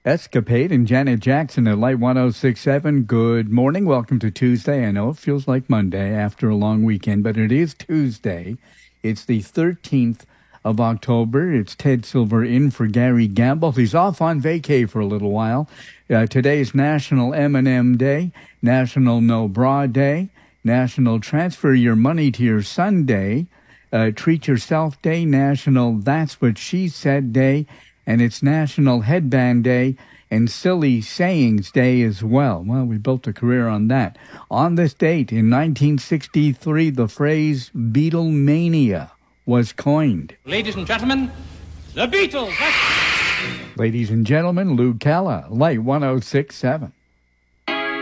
Escapade and Janet Jackson at Light 106.7. Good morning. Welcome to Tuesday. I know it feels like Monday after a long weekend, but it is Tuesday. It's the 13th of October. It's Ted Silver in for Gary Gamble. He's off on vacay for a little while. Today is National M&M Day, National No Bra Day, National Transfer Your Money to Your Son Day, Treat Yourself Day, National That's What She Said Day, and it's National Headband Day and Silly Sayings Day as well. Well, we built a career on that. On this date, in 1963, the phrase Beatlemania was coined. Ladies and gentlemen, the Beatles. Ladies and gentlemen, Lou Calla, Light 106.7.